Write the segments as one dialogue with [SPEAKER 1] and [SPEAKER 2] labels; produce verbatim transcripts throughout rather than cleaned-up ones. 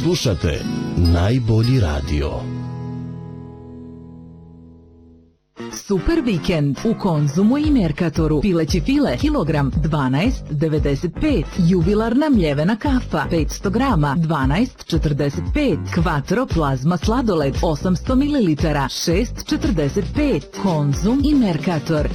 [SPEAKER 1] Slušate najbolji radio.
[SPEAKER 2] Super vikend u Konzumu i Merkatoru. Pileći file kilogram dvanaest devedeset pet. Jubilarna mljevena kafa petsto grama dvanaest četrdeset pet. Quattro plazma sladoled osamsto mililitara šest četrdeset pet. Konzum i Merkator.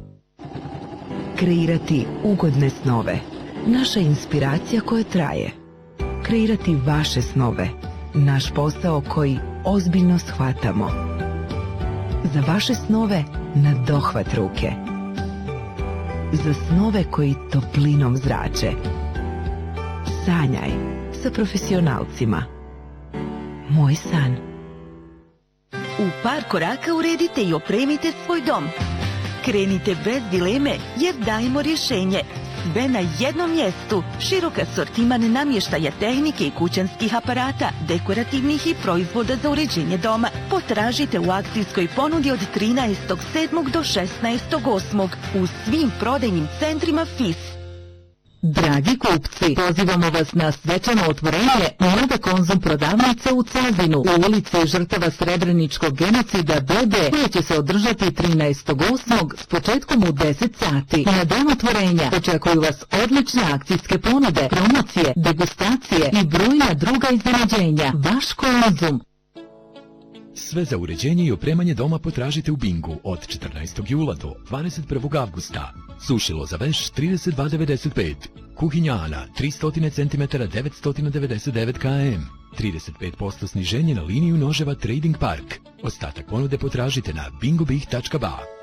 [SPEAKER 3] Kreirati ugodne snove. Naša inspiracija koja traje. Kreirati vaše snove. Naš posao koji ozbiljno shvatamo. Za vaše snove na dohvat ruke. Za snove koji toplinom zrače. Sanjaj sa profesionalcima. Moj san.
[SPEAKER 4] U par koraka uredite i opremite svoj dom. Krenite bez dileme jer dajemo rješenje. Sve na jednom mjestu. Širok asortiman namještaja, tehnike i kućanskih aparata, dekorativnih i proizvoda za uređenje doma. Potražite u akcijskoj ponudi od trinaestog sedmog do šesnaestog osmog u svim prodajnim centrima F I S.
[SPEAKER 2] Dragi kupci, pozivamo vas na svečano otvorenje nove Konzum prodavnice u Cazinu u ulici žrtava Srebreničkog genocida B D, koje će se održati trinaestog osmog s početkom u deset sati. Na dan otvorenja očekuju vas odlične akcijske ponude, promocije, degustacije i brojna druga iznenađenja. Vaš Konzum.
[SPEAKER 5] Sve za uređenje i opremanje doma potražite u Bingu od četrnaestog jula do dvadeset prvog avgusta. Sušilo za veš trideset dva devedeset pet. Kuhinja Ana tristo centimetara devetsto devedeset devet km. trideset pet posto sniženje na liniju noževa Trading Park. Ostatak ponude potražite na bingobih tačka ba.